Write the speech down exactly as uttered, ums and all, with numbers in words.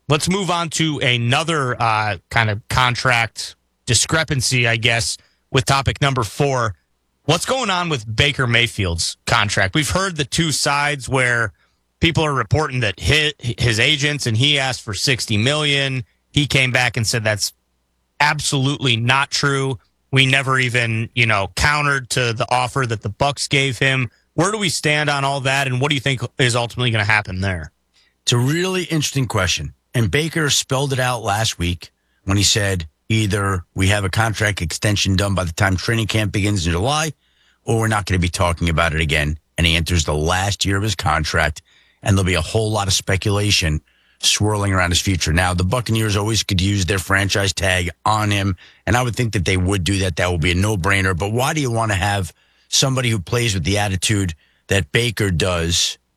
Let's move on to another uh, kind of contract discrepancy, I guess, with topic number four. What's going on with Baker Mayfield's contract? We've heard the two sides where people are reporting that his, his agents and he asked for sixty million dollars. He came back and said that's absolutely not true. We never even, you know, countered to the offer that the Bucs gave him. Where do we stand on all that, and what do you think is ultimately going to happen there? It's a really interesting question. And Baker spelled it out last week when he said either we have a contract extension done by the time training camp begins in July, or we're not going to be talking about it again. And he enters the last year of his contract, and there'll be a whole lot of speculation swirling around his future. Now, the Buccaneers always could use their franchise tag on him, and I would think that they would do that. That would be a no-brainer. But why do you want to have somebody who plays with the attitude that Baker does